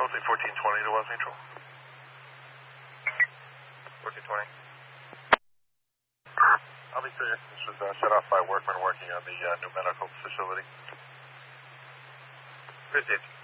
Closing 1420 to West Neutral. 1420. I'll be clear. This was set off by workmen working on the new medical facility. Received.